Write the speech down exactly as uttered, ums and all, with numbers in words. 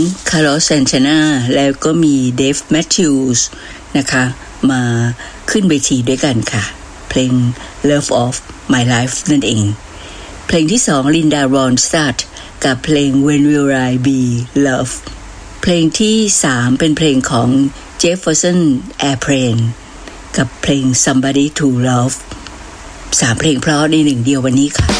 คาร์ลอส แซนชานาแล้วก็มีเดฟ แมทธิวส์นะคะมาขึ้นเวทีด้วยกันค่ะเพลง Love of My Life นั่นเองเพลงที่สองลินดา รอนสตัดกับเพลง When Will I Be Love เพลงที่สามเป็นเพลงของ Jefferson Airplane กับเพลง Somebody to Love สามเพลงเพราะในหนึ่งเดียววันนี้ค่ะ